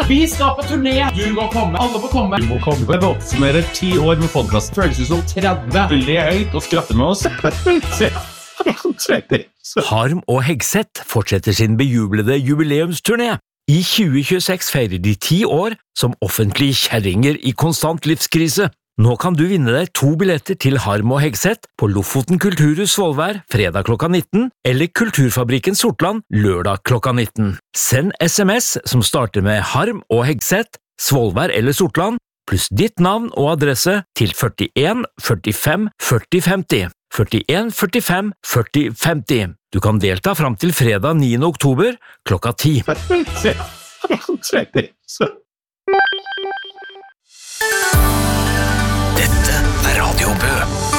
Vi skal på turné. Du må komme. Alle må komme. Du må komme. Vi oppsummerer 10 år med podcast. Føles ut som 30. Le høyt og skratte med oss. Harm og Hegseth fortsetter sin bejublede jubileumsturné. I 2026 feirer de 10 år som offentlige kjerringer i konstant livskrise. Nå kan du vinne deg 2 billetter til Harm og Hegseth på Lofoten Kulturhus Svolvær fredag klokka 19 eller Kulturfabrikken Sortland lørdag klokka 19. Send SMS som starter med Harm og Hegseth, Svolvær eller Sortland, pluss ditt navn og adresse til 41 45 40 50. 41 45 40 50. Du kan delta fram til fredag 9. oktober klokka 10. Dette er Radio Bø.